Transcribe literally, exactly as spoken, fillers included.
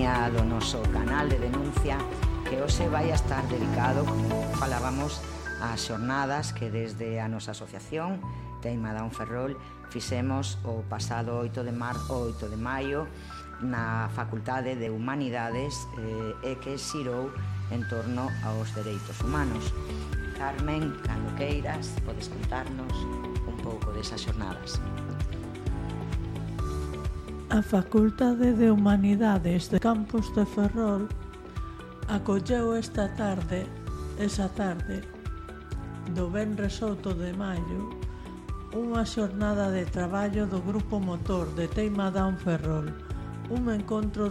liña do noso canal de denuncia, que hoxe vai a estar dedicado, como falábamos, ás xornadas que desde a nosa asociación Teima Down Ferrol fixemos o pasado oito de marzo, oito de maio na Facultade de Humanidades eh, e que xirou en torno aos dereitos humanos. Carmen, cando queiras, podes contarnos un pouco desas xornadas. A Facultade de Humanidades de Campus de Ferrol acolleu esta tarde, esa tarde, do venres oito de maio, unha xornada de traballo do Grupo Motor de Teima Down Ferrol, un encontro